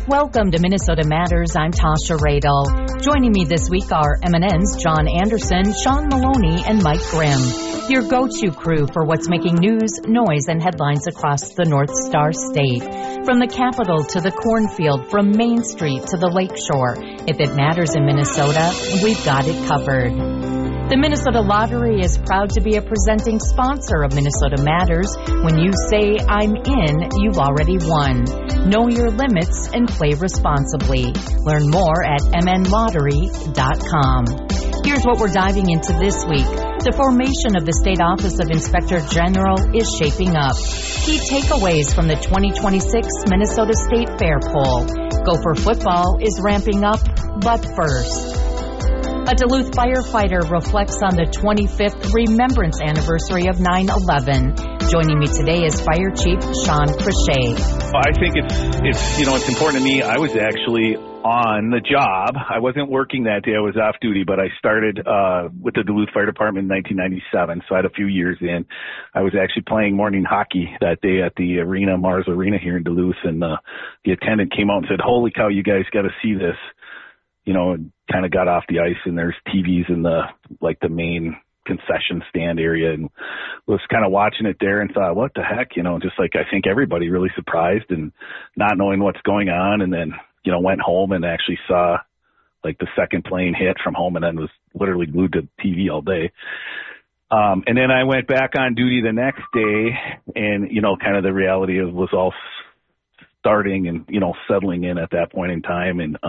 Welcome to Minnesota Matters. I'm Tasha Radel. Joining me this week are MNN's John Anderson, Sean Maloney, and Mike Grimm. Your go-to crew for what's making news, noise, and headlines across the North Star State. From the Capitol to the cornfield, from Main Street to the Lakeshore. If it matters in Minnesota, we've got it covered. The Minnesota Lottery is proud to be a presenting sponsor of Minnesota Matters. When you say, I'm in, you've already won. Know your limits and play responsibly. Learn more at mnlottery.com. Here's what we're diving into this week. The formation of the State Office of Inspector General is shaping up. Key takeaways from the 2026 Minnesota State Fair poll. Gopher football is ramping up, but first. A Duluth firefighter reflects on the 25th remembrance anniversary of 9/11. Joining me today is Fire Chief Sean Crochet. I think it's important to me. I was actually on the job. I wasn't working that day. I was off duty, but I started with the Duluth Fire Department in 1997, so I had a few years in. I was actually playing morning hockey that day at the arena, Mars Arena here in Duluth, and the attendant came out and said, "Holy cow, you guys got to see this." And kind of got off the ice, and there's TVs in the main concession stand area, and was kind of watching it there and thought, what the heck, just like I think everybody really surprised and not knowing what's going on. And then, went home and actually saw the second plane hit from home, and then was literally glued to TV all day. And then I went back on duty the next day, and, kind of the reality was all starting and, settling in at that point in time. And,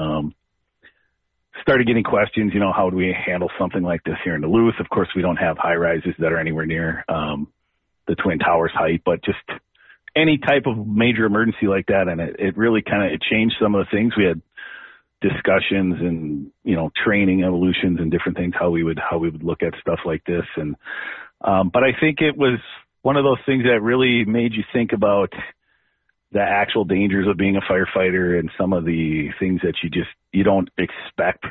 started getting questions, how do we handle something like this here in Duluth? Of course, we don't have high rises that are anywhere near the Twin Towers height, but just any type of major emergency like that. And it really it changed some of the things. We had discussions and, training evolutions and different things, how we would look at stuff like this. And, but I think it was one of those things that really made you think about the actual dangers of being a firefighter and some of the things that you don't expect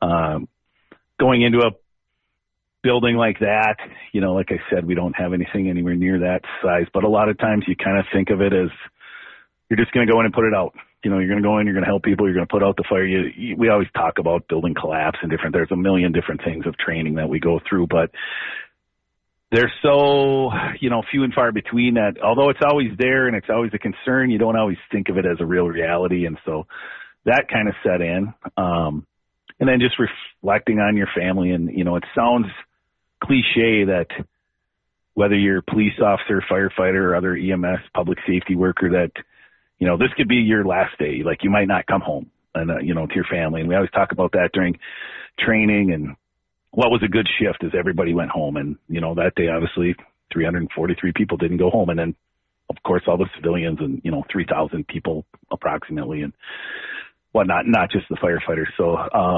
going into a building like that. Like I said, we don't have anything anywhere near that size, but a lot of times you kind of think of it as you're just going to go in and put it out. You're going to go in, you're going to help people, you're going to put out the fire. We always talk about building collapse and there's a million different things of training that we go through, but they're so, few and far between that although it's always there and it's always a concern, you don't always think of it as a real reality. And so that kind of set in. And then just reflecting on your family and, it sounds cliche that whether you're a police officer, firefighter, or other EMS, public safety worker, that, this could be your last day. You might not come home and, to your family. And we always talk about that during training and what was a good shift as everybody went home. And, that day, obviously 343 people didn't go home. And then of course, all the civilians and, 3,000 people approximately and whatnot, not just the firefighters. So,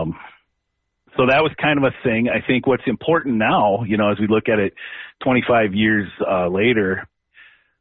so that was kind of a thing. I think what's important now, as we look at it 25 years later,